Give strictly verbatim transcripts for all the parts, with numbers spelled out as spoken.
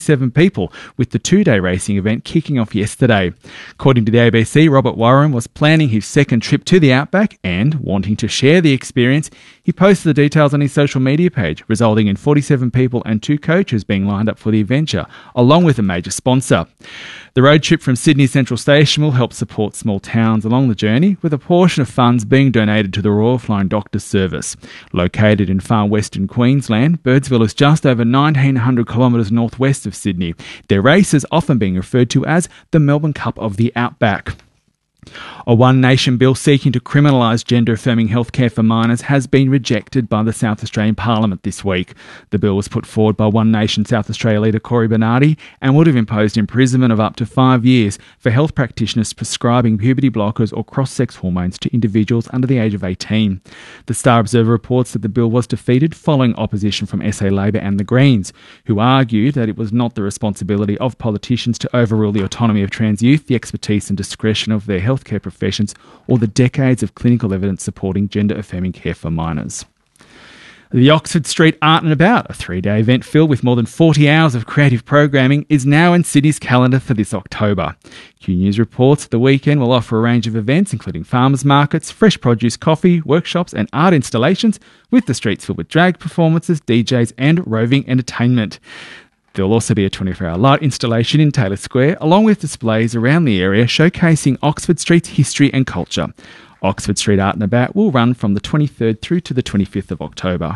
Seven people, with the two-day racing event kicking off yesterday. According to the A B C, Robert Warren was planning his second trip to the Outback and, wanting to share the experience, he posted the details on his social media page, resulting in forty-seven people and two coaches being lined up for the adventure, along with a major sponsor. The road trip from Sydney Central Station will help support small towns along the journey, with a portion of funds being donated to the Royal Flying Doctor Service. Located in far western Queensland, Birdsville is just over nineteen hundred kilometres northwest of Sydney. Their race is often being referred to as the Melbourne Cup of the Outback. A One Nation bill seeking to criminalise gender-affirming healthcare for minors has been rejected by the South Australian Parliament this week. The bill was put forward by One Nation South Australia leader Cory Bernardi and would have imposed imprisonment of up to five years for health practitioners prescribing puberty blockers or cross-sex hormones to individuals under the age of eighteen. The Star Observer reports that the bill was defeated following opposition from S A Labor and the Greens, who argued that it was not the responsibility of politicians to overrule the autonomy of trans youth, the expertise and discretion of their healthcare professions, or the decades of clinical evidence supporting gender-affirming care for minors. The Oxford Street Art and About, a three-day event filled with more than forty hours of creative programming, is now in Sydney's calendar for this October. Q News reports the weekend will offer a range of events including farmers markets, fresh produce coffee, workshops and art installations, with the streets filled with drag performances, D Js and roving entertainment. There will also be a twenty-four hour light installation in Taylor Square, along with displays around the area showcasing Oxford Street's history and culture. Oxford Street Art and About will run from the twenty-third through to the twenty-fifth of October.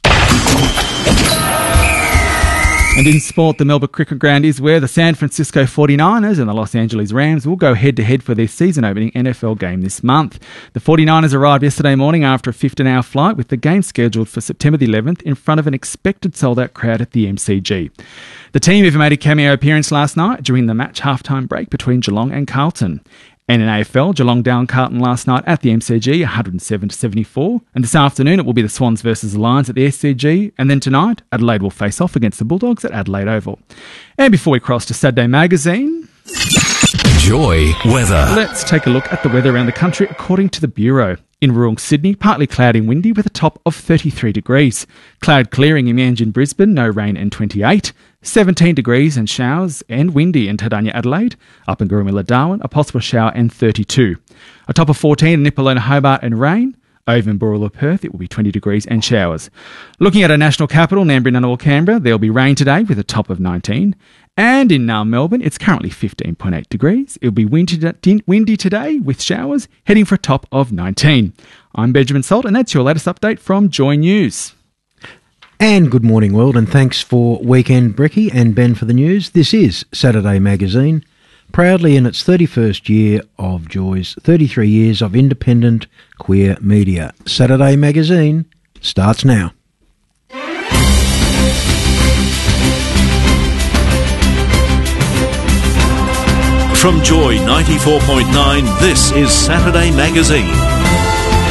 And in sport, the Melbourne Cricket Ground is where the San Francisco forty-niners and the Los Angeles Rams will go head-to-head for their season-opening N F L game this month. The forty-niners arrived yesterday morning after a fifteen hour flight, with the game scheduled for September the eleventh in front of an expected sold-out crowd at the M C G. The team even made a cameo appearance last night during the match halftime break between Geelong and Carlton. And in A F L, Geelong down Carlton last night at the M C G, one hundred seven to seventy-four. And this afternoon it will be the Swans versus the Lions at the S C G. And then tonight, Adelaide will face off against the Bulldogs at Adelaide Oval. And before we cross to Saturday Magazine, Joy weather. Let's take a look at the weather around the country according to the Bureau. In rural Sydney, partly cloudy and windy with a top of thirty-three degrees. Cloud clearing in Meanjin, Brisbane, no rain and twenty-eight. seventeen degrees and showers and windy in Tadanya, Adelaide. Up in Gooroomooloo, Darwin, a possible shower and thirty-two. A top of fourteen in Nipalona, Hobart and rain. Over in Boorloo, Perth, it will be twenty degrees and showers. Looking at our national capital, Nambury, Ngunnawal, Canberra, there will be rain today with a top of nineteen. And in uh, Melbourne, it's currently fifteen point eight degrees. It will be windy, windy today with showers, heading for a top of nineteen. I'm Benjamin Salt, and that's your latest update from Joy News. And good morning, world, and thanks for Weekend Bricky and Ben for the news. This is Saturday Magazine, proudly in its thirty-first year of Joy's thirty-three years of independent queer media. Saturday Magazine starts now. From Joy ninety-four point nine, this is Saturday Magazine.